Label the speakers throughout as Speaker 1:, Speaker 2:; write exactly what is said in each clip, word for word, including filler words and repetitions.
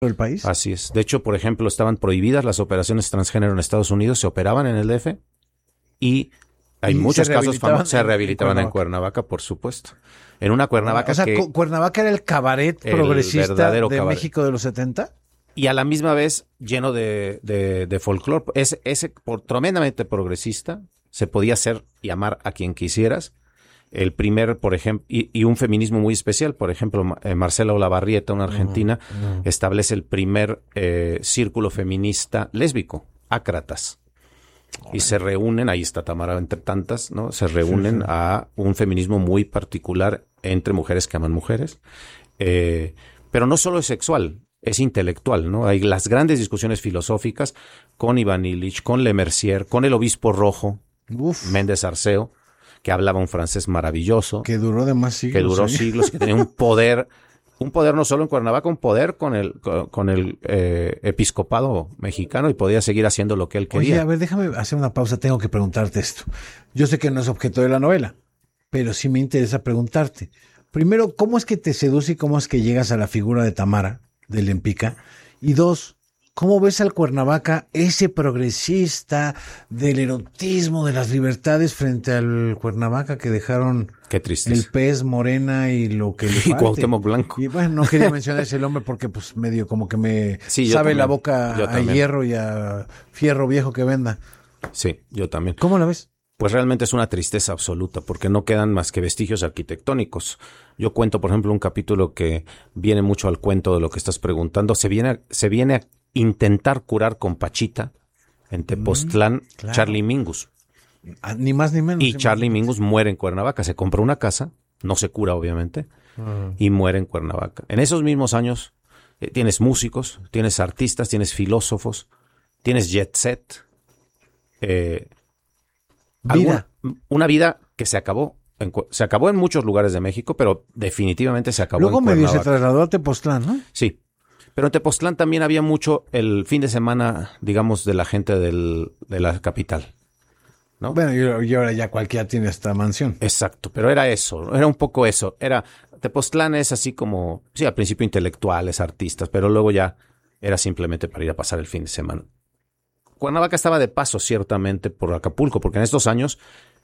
Speaker 1: del país.
Speaker 2: Así es. De hecho, por ejemplo, estaban prohibidas las operaciones transgénero en Estados Unidos, se operaban en el D F y hay
Speaker 1: Y
Speaker 2: muchos
Speaker 1: se
Speaker 2: casos famosos, se
Speaker 1: en-
Speaker 2: rehabilitaban
Speaker 1: en
Speaker 2: en Cuernavaca, por supuesto. En una Cuernavaca
Speaker 1: O sea,
Speaker 2: que...
Speaker 1: Cu- Cuernavaca era el cabaret
Speaker 2: El
Speaker 1: progresista
Speaker 2: verdadero
Speaker 1: de
Speaker 2: cabaret.
Speaker 1: México de los setenta.
Speaker 2: Y a la misma vez lleno de, de, de folclore. Es, ese por, tremendamente progresista. Se podía hacer y amar a quien quisieras. El primer, por ejemplo, y, y un feminismo muy especial. Por ejemplo, Ma- eh, Marcela Olavarrieta, una argentina,
Speaker 1: Uh-huh, uh-huh.
Speaker 2: establece el primer eh, círculo feminista lésbico, Ácratas. Y se reúnen, ahí está Tamara entre tantas, ¿no? Se reúnen
Speaker 1: Sí, sí.
Speaker 2: a un feminismo muy particular entre mujeres que aman mujeres. Eh, pero no solo es sexual, es intelectual, ¿no? Hay las grandes discusiones filosóficas con Iván Illich, con Le Mercier, con el obispo rojo,
Speaker 1: Uf,
Speaker 2: Méndez Arceo, que hablaba un francés maravilloso,
Speaker 1: que duró de más siglos.
Speaker 2: que duró
Speaker 1: ¿eh?
Speaker 2: siglos, que tenía un poder, un poder no solo en Cuernavaca, un poder con el, con, con el eh, episcopado mexicano y podía seguir haciendo lo que él quería.
Speaker 1: Oye, a ver, déjame hacer una pausa. Tengo que preguntarte esto. Yo sé que no es objeto de la novela, pero sí me interesa preguntarte. Primero, ¿cómo es que te seduce y cómo es que llegas a la figura de Tamara, de Lempica? Y dos, ¿cómo ves al Cuernavaca, ese progresista del erotismo, de las libertades, frente al Cuernavaca que dejaron
Speaker 2: Qué
Speaker 1: el
Speaker 2: tristeza.
Speaker 1: pez morena y lo que le
Speaker 2: Y
Speaker 1: falte?
Speaker 2: Cuauhtémoc Blanco.
Speaker 1: Y bueno, no quería mencionar ese nombre porque pues medio como que me
Speaker 2: Sí, yo
Speaker 1: sabe la
Speaker 2: también.
Speaker 1: boca
Speaker 2: Yo
Speaker 1: a
Speaker 2: también.
Speaker 1: hierro y a fierro viejo que venda.
Speaker 2: Sí, yo también.
Speaker 1: ¿Cómo la ves?
Speaker 2: Pues realmente es una tristeza absoluta, porque no quedan más que vestigios arquitectónicos. Yo cuento, por ejemplo, un capítulo que viene mucho al cuento de lo que estás preguntando. Se viene, a- se viene a intentar curar con Pachita en Tepoztlán,
Speaker 1: claro.
Speaker 2: Charlie Mingus.
Speaker 1: Ah, ni más ni menos.
Speaker 2: Y
Speaker 1: Sí,
Speaker 2: Charlie
Speaker 1: imagínate.
Speaker 2: Mingus muere en Cuernavaca. Se compra una casa, no se cura obviamente,
Speaker 1: Ah.
Speaker 2: y muere en Cuernavaca. En esos mismos años eh, tienes músicos, tienes artistas, tienes filósofos, tienes jet set. Eh,
Speaker 1: Vida.
Speaker 2: alguna- una vida que se acabó. En, Cu- se acabó en muchos lugares de México, pero definitivamente se acabó
Speaker 1: Luego
Speaker 2: en
Speaker 1: medio se
Speaker 2: Cuernavaca.
Speaker 1: trasladó a Tepoztlán, ¿no?
Speaker 2: Sí. Pero en Tepoztlán también había mucho el fin de semana, digamos, de la gente del, de la capital. ¿No?
Speaker 1: Bueno, y, y ahora ya cualquiera tiene esta mansión.
Speaker 2: Exacto, pero era eso, era un poco eso. Era, Tepoztlán es así como, sí, al principio intelectuales, artistas, pero luego ya era simplemente para ir a pasar el fin de semana. Cuernavaca estaba de paso, ciertamente, por Acapulco, porque en estos años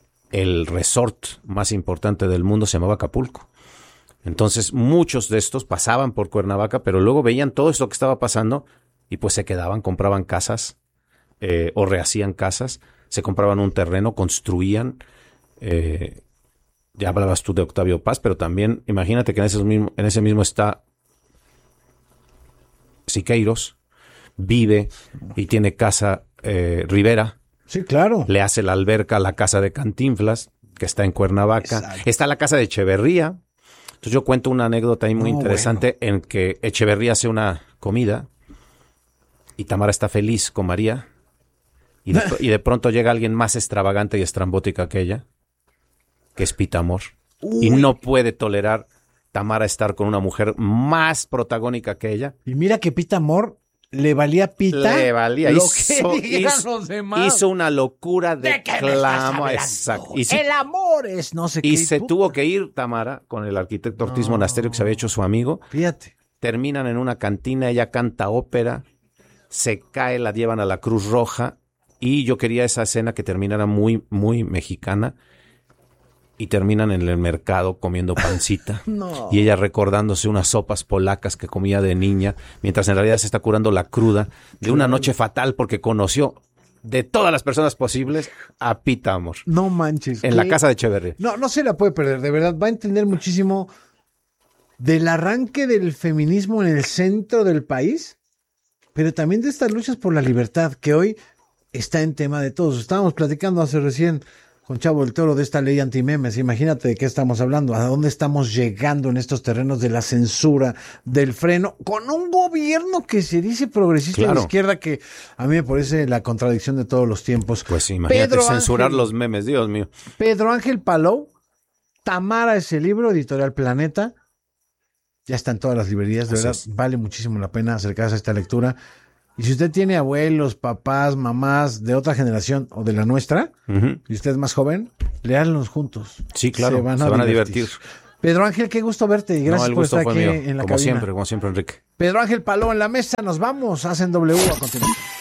Speaker 2: el resort más importante del mundo se llamaba Acapulco. Entonces, muchos de estos pasaban por Cuernavaca, pero luego veían todo esto que estaba pasando y pues se quedaban, compraban casas eh, o rehacían casas, se compraban un terreno, construían. Eh, ya hablabas tú de Octavio Paz, pero también imagínate que en ese mismo, en ese mismo está Siqueiros, vive y tiene casa eh, Rivera.
Speaker 1: Sí, claro.
Speaker 2: Le hace la alberca a la casa de Cantinflas, que está en Cuernavaca.
Speaker 1: Exacto.
Speaker 2: Está la casa de Echeverría. Entonces yo cuento una anécdota ahí muy
Speaker 1: No,
Speaker 2: interesante en que Echeverría hace una comida y Tamara está feliz con María y de, y de pronto llega alguien más extravagante y estrambótica que ella, que es Pita Amor. Y no puede tolerar Tamara estar con una mujer más protagónica que ella.
Speaker 1: Y mira que Pita Amor le valía pita.
Speaker 2: Le valía.
Speaker 1: lo
Speaker 2: Hizo,
Speaker 1: que digan
Speaker 2: hizo-
Speaker 1: los demás.
Speaker 2: hizo una locura de,
Speaker 1: ¿De qué me estás
Speaker 2: clamo.
Speaker 1: hablando?
Speaker 2: Exacto. Y, sí-
Speaker 1: El amor es no sé qué.
Speaker 2: y se
Speaker 1: Puta.
Speaker 2: tuvo que ir Tamara con el arquitecto Ortiz
Speaker 1: No.
Speaker 2: Monasterio, que se había hecho su amigo.
Speaker 1: Fíjate.
Speaker 2: Terminan en una cantina, ella canta ópera, se cae, la llevan a la Cruz Roja y yo quería esa escena que terminara muy, muy mexicana y terminan en el mercado comiendo pancita
Speaker 1: No.
Speaker 2: y ella recordándose unas sopas polacas que comía de niña, mientras en realidad se está curando la cruda de una noche fatal porque conoció de todas las personas posibles a Pita Amor
Speaker 1: No manches.
Speaker 2: en la
Speaker 1: ¿qué?
Speaker 2: casa de Echeverría.
Speaker 1: No, no se la puede perder, de verdad. Va a entender muchísimo del arranque del feminismo en el centro del país, pero también de estas luchas por la libertad que hoy está en tema de todos. Estábamos platicando hace recién con Chavo del Toro de esta ley antimemes. Imagínate de qué estamos hablando, a dónde estamos llegando en estos terrenos de la censura, del freno, con un gobierno que se dice progresista
Speaker 2: Claro.
Speaker 1: de izquierda, que a mí me parece la contradicción de todos los tiempos.
Speaker 2: Pues sí, imagínate
Speaker 1: Pedro
Speaker 2: censurar
Speaker 1: Ángel-
Speaker 2: los memes, Dios mío.
Speaker 1: Pedro Ángel Palou, Tamara ese libro, Editorial Planeta. Ya está en todas las librerías, de
Speaker 2: Así
Speaker 1: verdad,
Speaker 2: es.
Speaker 1: vale muchísimo la pena acercarse a esta lectura. Y si usted tiene abuelos, papás, mamás de otra generación o de la nuestra,
Speaker 2: Ujú.
Speaker 1: y usted es más joven, léanlos juntos.
Speaker 2: Sí, claro, se van a divertir.
Speaker 1: Pedro Ángel, qué gusto verte y gracias
Speaker 2: no,
Speaker 1: por
Speaker 2: gusto
Speaker 1: estar aquí
Speaker 2: mío,
Speaker 1: en la
Speaker 2: como
Speaker 1: cabina.
Speaker 2: siempre, como siempre, Enrique.
Speaker 1: Pedro Ángel Paló en la mesa, nos vamos, hacen W a continuación.